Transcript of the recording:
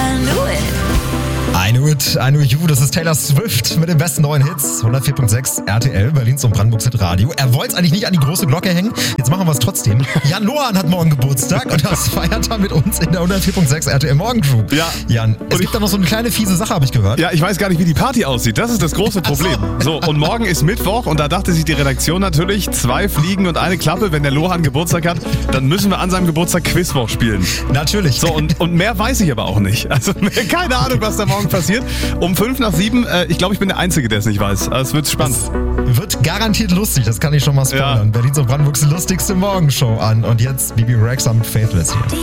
I knew you, das ist Taylor Swift mit den besten neuen Hits. 104.6 RTL, Berlins und Brandenburgs Radio. Er wollte es eigentlich nicht an die große Glocke hängen, jetzt machen wir es trotzdem. Jan Lohan hat morgen Geburtstag und das feiert er mit uns in der 104.6 RTL Morgencrew. Ja. Jan, es gibt da noch so eine kleine fiese Sache, habe ich gehört. Ja, ich weiß gar nicht, wie die Party aussieht. Das ist das große Problem. So, und morgen ist Mittwoch und da dachte sich die Redaktion natürlich, 2 Fliegen und eine Klappe. Wenn der Lohan Geburtstag hat, dann müssen wir an seinem Geburtstag Quizwoch spielen. Natürlich. So, und mehr weiß ich aber auch nicht. Also keine Ahnung, was da morgen passiert. Um 6:55, ich glaube, ich bin der Einzige, der es nicht weiß. Also, es wird spannend. Das wird garantiert lustig, das kann ich schon mal spoilern. Ja. Berlins und Brandenburgs lustigste Morgenshow an. Und jetzt Bibi Rexha mit Faithless hier.